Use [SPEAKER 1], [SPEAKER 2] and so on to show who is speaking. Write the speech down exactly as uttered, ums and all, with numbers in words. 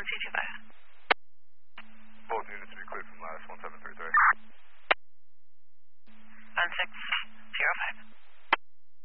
[SPEAKER 1] one two two five.
[SPEAKER 2] Both units to be cleared from last one seven three three.
[SPEAKER 1] one six